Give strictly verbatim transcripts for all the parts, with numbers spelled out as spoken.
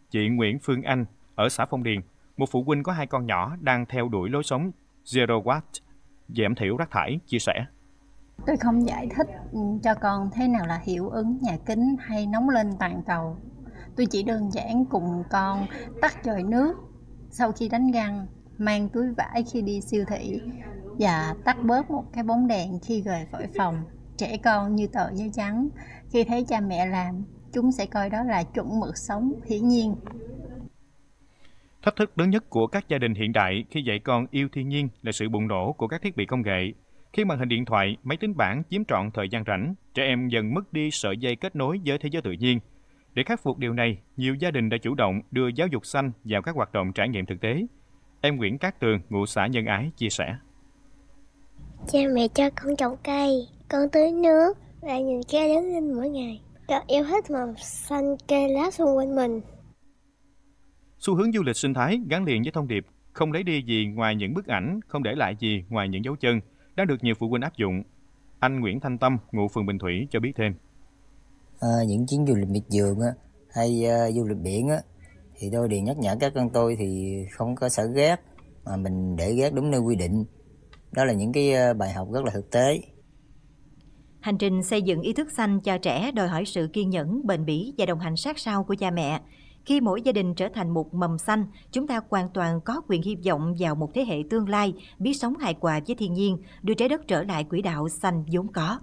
Chị Nguyễn Phương Anh ở xã Phong Điền, một phụ huynh có hai con nhỏ đang theo đuổi lối sống Zero Waste, giảm thiểu rác thải, chia sẻ. Tôi không giải thích cho con thế nào là hiệu ứng nhà kính hay nóng lên toàn cầu. Tôi chỉ đơn giản cùng con tắt chòi nước sau khi đánh răng, mang túi vải khi đi siêu thị và tắt bớt một cái bóng đèn khi rời khỏi phòng. Trẻ con như tờ giấy trắng, khi thấy cha mẹ làm, chúng sẽ coi đó là chuẩn mực sống hiển nhiên. Thách thức lớn nhất của các gia đình hiện đại khi dạy con yêu thiên nhiên là sự bùng nổ của các thiết bị công nghệ. Khi màn hình điện thoại, máy tính bảng chiếm trọn thời gian rảnh, trẻ em dần mất đi sợi dây kết nối với thế giới tự nhiên. Để khắc phục điều này, nhiều gia đình đã chủ động đưa giáo dục xanh vào các hoạt động trải nghiệm thực tế. Em Nguyễn Cát Tường, ngụ xã Nhân Ái, chia sẻ. Cha mẹ cho con trồng cây, con tưới nước và nhìn cây lớn lên mỗi ngày. Con yêu thích màu xanh cây lá xung quanh mình. Xu hướng du lịch sinh thái gắn liền với thông điệp không lấy đi gì ngoài những bức ảnh, không để lại gì ngoài những dấu chân, đang được nhiều phụ huynh áp dụng. Anh Nguyễn Thanh Tâm, ngụ phường Bình Thủy cho biết thêm. À, những chuyến du lịch miệt vườn á, hay uh, du lịch biển á, thì tôi đều nhắc nhở các con tôi thì không có xả rác mà mình để rác đúng nơi quy định. Đó là những cái uh, bài học rất là thực tế. Hành trình xây dựng ý thức xanh cho trẻ đòi hỏi sự kiên nhẫn, bền bỉ và đồng hành sát sao của cha mẹ. Khi mỗi gia đình trở thành một mầm xanh, chúng ta hoàn toàn có quyền hy vọng vào một thế hệ tương lai biết sống hài hòa với thiên nhiên, đưa trái đất trở lại quỹ đạo xanh vốn có.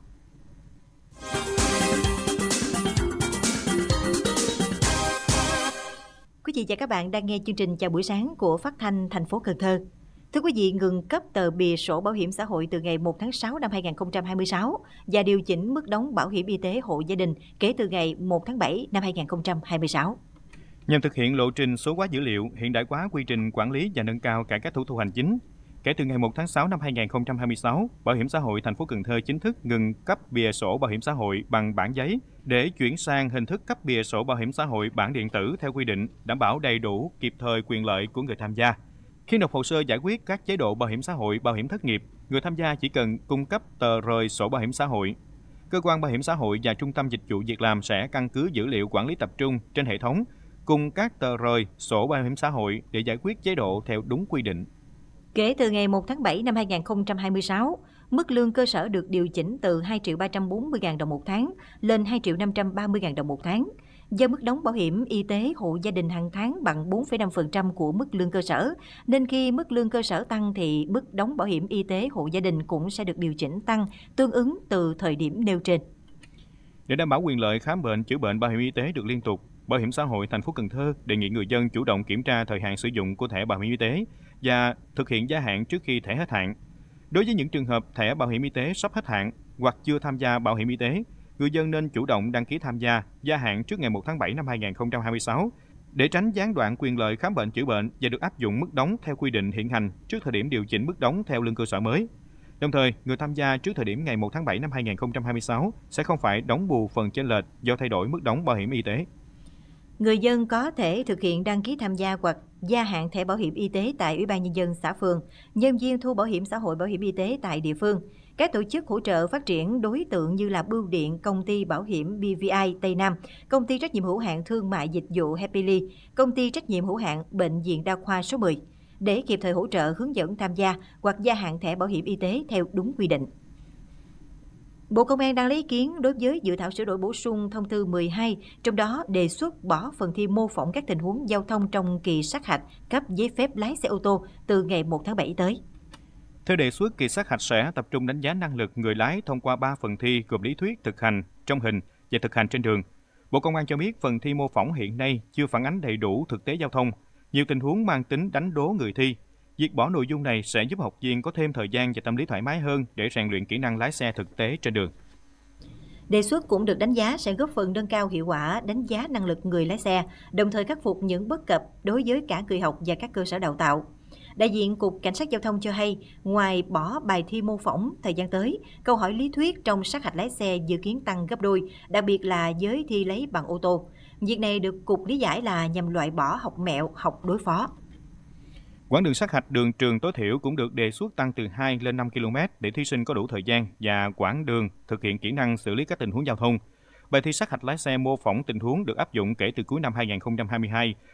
Quý vị và các bạn đang nghe chương trình Chào buổi sáng của Phát thanh thành phố Cần Thơ. Thưa quý vị, ngừng cấp tờ bìa sổ bảo hiểm xã hội từ ngày một tháng sáu năm hai nghìn không trăm hai mươi sáu và điều chỉnh mức đóng bảo hiểm y tế hộ gia đình kể từ ngày một tháng bảy năm hai nghìn không trăm hai mươi sáu. Nhằm thực hiện lộ trình số hóa dữ liệu, hiện đại hóa quy trình quản lý và nâng cao cải cách thủ tục hành chính, kể từ ngày một tháng sáu năm hai nghìn không trăm hai mươi sáu, Bảo hiểm xã hội thành phố Cần Thơ chính thức ngừng cấp bìa sổ bảo hiểm xã hội bằng bản giấy để chuyển sang hình thức cấp bìa sổ bảo hiểm xã hội bản điện tử theo quy định, đảm bảo đầy đủ, kịp thời quyền lợi của người tham gia. Khi nộp hồ sơ giải quyết các chế độ bảo hiểm xã hội, bảo hiểm thất nghiệp, người tham gia chỉ cần cung cấp tờ rơi sổ bảo hiểm xã hội. Cơ quan bảo hiểm xã hội và trung tâm dịch vụ việc làm sẽ căn cứ dữ liệu quản lý tập trung trên hệ thống cùng các tờ rơi sổ bảo hiểm xã hội để giải quyết chế độ theo đúng quy định. Kể từ ngày một tháng bảy năm hai nghìn không trăm hai mươi sáu, mức lương cơ sở được điều chỉnh từ hai triệu ba trăm bốn mươi nghìn đồng một tháng lên hai triệu năm trăm ba mươi nghìn đồng một tháng. Do mức đóng bảo hiểm y tế hộ gia đình hàng tháng bằng bốn phẩy năm phần trăm của mức lương cơ sở, nên khi mức lương cơ sở tăng thì mức đóng bảo hiểm y tế hộ gia đình cũng sẽ được điều chỉnh tăng tương ứng từ thời điểm nêu trên. Để đảm bảo quyền lợi khám bệnh, chữa bệnh bảo hiểm y tế được liên tục, Bảo hiểm xã hội thành phố Cần Thơ đề nghị người dân chủ động kiểm tra thời hạn sử dụng của thẻ bảo hiểm y tế và thực hiện gia hạn trước khi thẻ hết hạn. Đối với những trường hợp thẻ bảo hiểm y tế sắp hết hạn hoặc chưa tham gia bảo hiểm y tế, người dân nên chủ động đăng ký tham gia gia hạn trước ngày một tháng bảy năm hai nghìn không trăm hai mươi sáu để tránh gián đoạn quyền lợi khám bệnh chữa bệnh và được áp dụng mức đóng theo quy định hiện hành trước thời điểm điều chỉnh mức đóng theo lương cơ sở mới. Đồng thời, người tham gia trước thời điểm ngày một tháng bảy năm hai nghìn không trăm hai mươi sáu sẽ không phải đóng bù phần chênh lệch do thay đổi mức đóng bảo hiểm y tế. Người dân có thể thực hiện đăng ký tham gia hoặc gia hạn thẻ bảo hiểm y tế tại Ủy ban Nhân dân xã phường, nhân viên thu bảo hiểm xã hội bảo hiểm y tế tại địa phương. Các tổ chức hỗ trợ phát triển đối tượng như là Bưu điện, Công ty Bảo hiểm bê vê i Tây Nam, Công ty trách nhiệm hữu hạn thương mại dịch vụ Happily, Công ty trách nhiệm hữu hạn Bệnh viện Đa khoa số mười, để kịp thời hỗ trợ hướng dẫn tham gia hoặc gia hạn thẻ bảo hiểm y tế theo đúng quy định. Bộ Công an đang lấy ý kiến đối với dự thảo sửa đổi bổ sung thông tư mười hai, trong đó đề xuất bỏ phần thi mô phỏng các tình huống giao thông trong kỳ sát hạch cấp giấy phép lái xe ô tô từ ngày một tháng bảy tới. Theo đề xuất, kỳ sát hạch sẽ tập trung đánh giá năng lực người lái thông qua ba phần thi gồm lý thuyết, thực hành, trong hình và thực hành trên đường. Bộ Công an cho biết phần thi mô phỏng hiện nay chưa phản ánh đầy đủ thực tế giao thông, nhiều tình huống mang tính đánh đố người thi. Việc bỏ nội dung này sẽ giúp học viên có thêm thời gian và tâm lý thoải mái hơn để rèn luyện kỹ năng lái xe thực tế trên đường. Đề xuất cũng được đánh giá sẽ góp phần nâng cao hiệu quả đánh giá năng lực người lái xe, đồng thời khắc phục những bất cập đối với cả người học và các cơ sở đào tạo. Đại diện Cục Cảnh sát Giao thông cho hay, ngoài bỏ bài thi mô phỏng, thời gian tới, câu hỏi lý thuyết trong sát hạch lái xe dự kiến tăng gấp đôi, đặc biệt là với thi lấy bằng ô tô. Việc này được Cục lý giải là nhằm loại bỏ học mẹo, học đối phó. Quãng đường sát hạch đường trường tối thiểu cũng được đề xuất tăng từ hai lên năm ki lô mét để thí sinh có đủ thời gian và quãng đường thực hiện kỹ năng xử lý các tình huống giao thông. Bài thi sát hạch lái xe mô phỏng tình huống được áp dụng kể từ cuối năm hai nghìn không trăm hai mươi hai